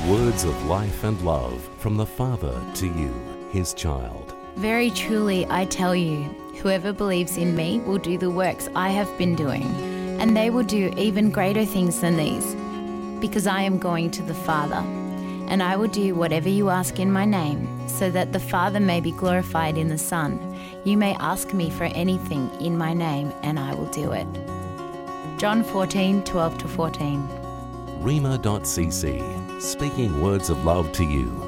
Words of life and love from the Father to you, his child. Very truly, I tell you, whoever believes in me will do the works I have been doing, and they will do even greater things than these, because I am going to the Father. And I will do whatever you ask in my name, so that the Father may be glorified in the Son. You may ask me for anything in my name, and I will do it. John 14:12-14. Rhema.cc, speaking words of love to you.